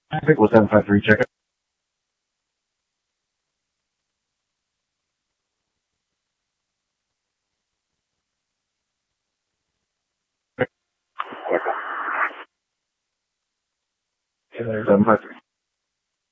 Traffic was 753, check it. Hey there, 753.